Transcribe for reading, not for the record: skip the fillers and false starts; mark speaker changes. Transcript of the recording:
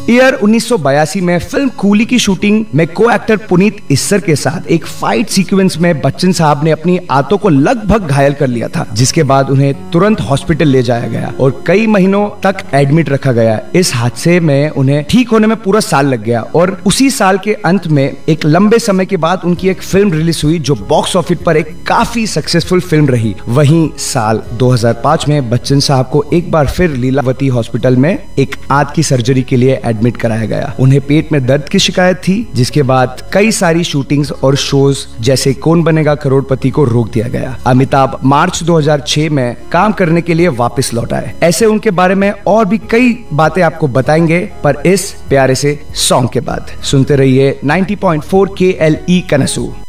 Speaker 1: Year 1982 में film coolie की shooting में को एक्टर पुनीत इस्सर के साथ एक फाइट सीक्वेंस में बच्चन साहब ने अपनी आंतों को लगभग घायल कर लिया था, जिसके बाद उन्हें तुरंत हॉस्पिटल ले जाया गया और कई महीनों तक एडमिट रखा गया। इस हादसे में उन्हें ठीक होने में पूरा साल लग गया और उसी साल के अंत में एक लंबे समय के बाद उनकी एक फिल्म रिलीज हुई जो बॉक्स ऑफिस पर एक काफी सक्सेसफुल फिल्म रही। वहीं साल 2005 में बच्चन साहब को एक बार फिर लीलावती हॉस्पिटल में एक आंत की सर्जरी के लिए एडमिट कराया गया। उन्हें पेट में दर्द की शिकायत थी, जिसके बाद कई सारी शूटिंग्स और शोज जैसे कौन बनेगा करोड़पति को रोक दिया गया। अमिताभ मार्च 2006 में काम करने के लिए वापस लौट आए। ऐसे उनके बारे में और भी कई बातें आपको बताएंगे, पर इस प्यारे से सॉन्ग के बाद सुनते रहिए 90.4 KLE कनसू।